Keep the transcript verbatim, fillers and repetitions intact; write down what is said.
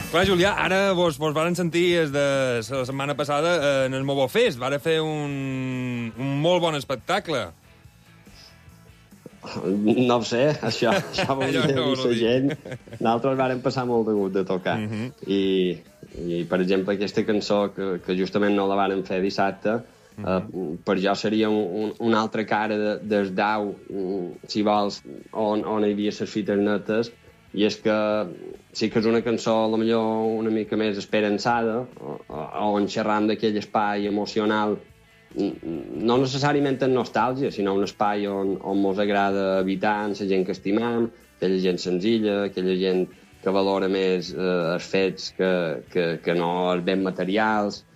Clar, Julià, ara vos, vos varen sentir des de la setmana passada en el Mobo Fest. Varen fer un, un molt bon espectacle. No ho sé, això, això ho hauria de dir la gent. Nosaltres vàrem passar molt de gust de tocar. Uh -huh. I, I, per exemple, aquesta cançó, que, que justament no la vàrem fer dissabte, uh -huh. uh, per jo seria un, un, una altra cara de, des d'au, si vols, on, on hi havia les fites netes, i és que sí que és una cançó, potser una mica més esperançada, on xerram d'aquell espai emocional, no necessàriament en nostàlgia, sinó un espai on, on mos agrada habitar, amb la gent que estimam, aquella gent senzilla, aquella gent que valora més eh, els fets que, que, que no els béns materials,